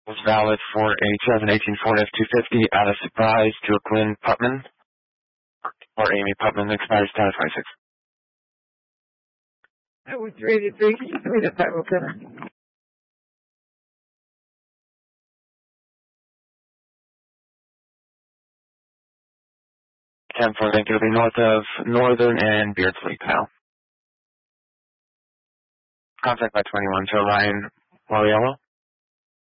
Was valid for a 2018 Ford F-250 out of Surprise to Glenn Putman or Amy Putman. Expires 10/26. That was rated 3. Can you read it back, Lieutenant? 10-4, thank you. It'll be north of Northern and Beardsley, pal. Contact by 21 to Ryan Moriello.